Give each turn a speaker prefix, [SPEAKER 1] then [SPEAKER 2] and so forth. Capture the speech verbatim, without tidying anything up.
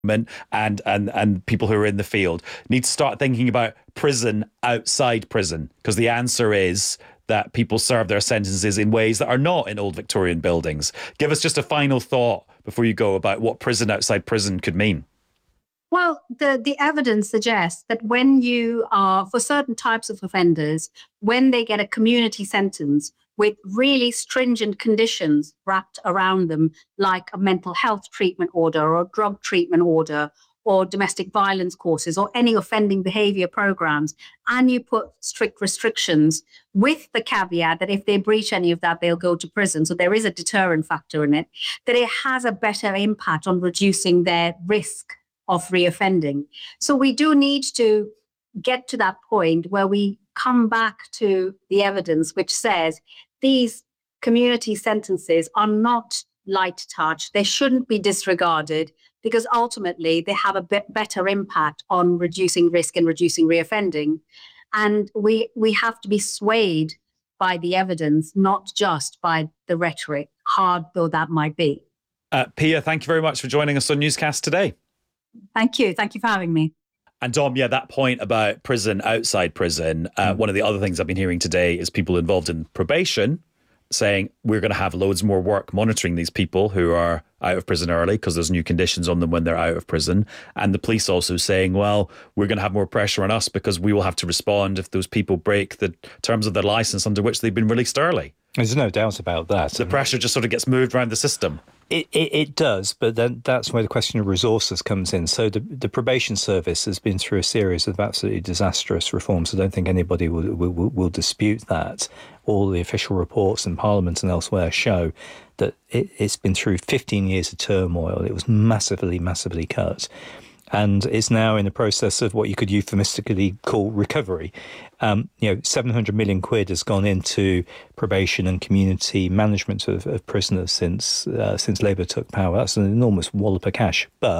[SPEAKER 1] and and and people who are in the field need to start thinking about prison outside prison, because the answer is that people serve their sentences in ways that are not in old Victorian buildings. Give us just a final thought before you go about what prison outside prison could mean.
[SPEAKER 2] Well, the, the evidence suggests that when you are, for certain types of offenders, when they get a community sentence with really stringent conditions wrapped around them, like a mental health treatment order or drug treatment order or domestic violence courses or any offending behavior programs, and you put strict restrictions with the caveat that if they breach any of that, they'll go to prison. So there is a deterrent factor in it, that it has a better impact on reducing their risk of reoffending. So we do need to get to that point where we come back to the evidence which says these community sentences are not light touch. They shouldn't be disregarded because ultimately they have a bit better impact on reducing risk and reducing reoffending. And we we have to be swayed by the evidence, not just by the rhetoric, hard though that might be.
[SPEAKER 1] Uh, Pia, thank you very much for joining us on Newscast today.
[SPEAKER 2] Thank you. Thank you for having me.
[SPEAKER 1] And Dom, yeah, that point about prison outside prison, uh, mm. one of the other things I've been hearing today is people involved in probation saying we're going to have loads more work monitoring these people who are out of prison early because there's new conditions on them when they're out of prison. And the police also saying, well, we're going to have more pressure on us because we will have to respond if those people break the terms of their license under which they've been released early.
[SPEAKER 3] There's no doubt about that.
[SPEAKER 1] The pressure just sort of gets moved around the system.
[SPEAKER 3] It, it, it does, but then that's where the question of resources comes in. So the, the probation service has been through a series of absolutely disastrous reforms. I don't think anybody will, will, will dispute that. All the official reports in Parliament and elsewhere show that it, it's been through fifteen years of turmoil. It was massively, massively cut. And it's now in the process of what you could euphemistically call recovery. Um, you know, seven hundred million quid has gone into probation and community management of, of prisoners since uh, since Labour took power. That's an enormous wallop of cash. But